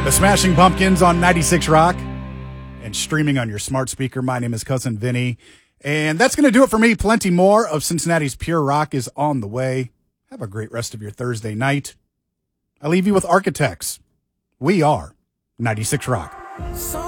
The Smashing Pumpkins on 96 Rock and streaming on your smart speaker. My name is Cousin Vinny, and that's going to do it for me. Plenty more of Cincinnati's Pure Rock is on the way. Have a great rest of your Thursday night. I leave you with Architects. We are 96 Rock.